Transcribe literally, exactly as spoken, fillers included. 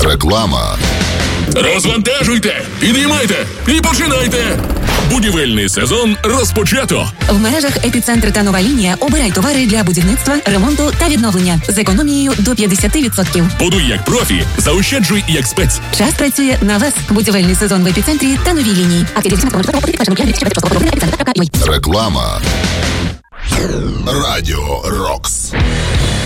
Реклама. Розвантажуйте, підіймайте і починайте. Будівельний сезон розпочато. В мережах «Епіцентр» та «Нова лінія» обирай товари для будівництва, ремонту та відновлення з економією до п'ятдесят відсотків. Будуй як профі, заощаджуй як спец. Час працює на вас. Будівельний сезон в «Епіцентрі» та «Новій лінії». Реклама. Радіо Рокс.